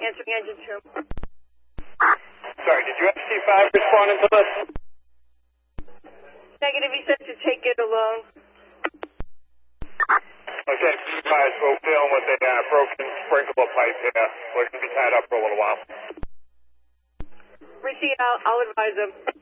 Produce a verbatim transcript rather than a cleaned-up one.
Answering engine two. Sorry, did you have C five responding to this? Negative, he said to take it alone. Okay, C five, we're dealing with a uh, broken sprinkler pipe here. We're going to be tied up for a little while. Richie, I'll, I'll advise him.